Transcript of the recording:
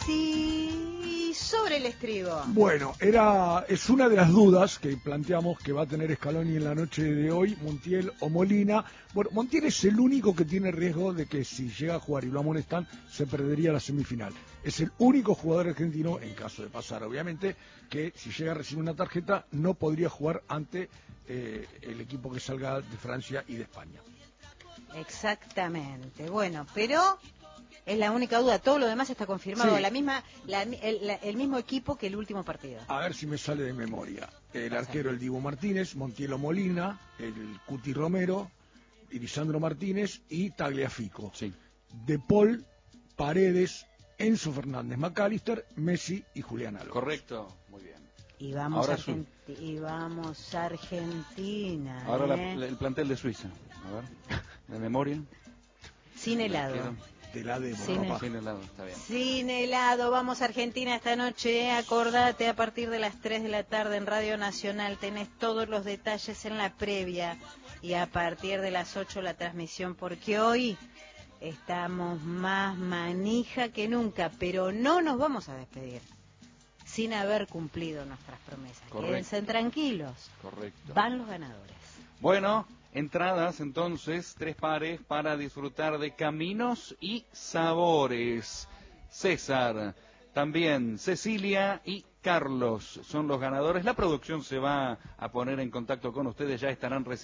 Messi sobre el estribo. Bueno, es una de las dudas que planteamos que va a tener Scaloni en la noche de hoy, Montiel o Molina. Bueno, Montiel es el único que tiene riesgo de que si llega a jugar y lo amonestan, se perdería la semifinal. Es el único jugador argentino, en caso de pasar obviamente, que si llega a recibir una tarjeta no podría jugar ante el equipo que salga de Francia y de España. Exactamente. Bueno, pero es la única duda. Todo lo demás está confirmado. Sí. El mismo equipo que el último partido. A ver si me sale de memoria. El arquero, el Dibu Martínez, Montiel Molina, el Cuti Romero, Lisandro Martínez y Tagliafico. Sí. De Paul, Paredes, Enzo Fernández, McAllister, Messi y Julián Álvarez. Correcto, muy bien. Y vamos, vamos a Argentina. Ahora el plantel de Suiza. A ver, de memoria. Sin helado. Sin helado, está bien. Sin helado, vamos a Argentina esta noche. Acordate, a partir de las 3 de la tarde en Radio Nacional tenés todos los detalles en la previa. Y a partir de las 8 la transmisión, porque hoy estamos más manija que nunca, pero no nos vamos a despedir sin haber cumplido nuestras promesas. Correcto. Quédense tranquilos. Correcto. Van los ganadores. Bueno, entradas entonces, 3 pares para disfrutar de Caminos y Sabores. César, también Cecilia y Carlos son los ganadores. La producción se va a poner en contacto con ustedes, ya estarán recibiendo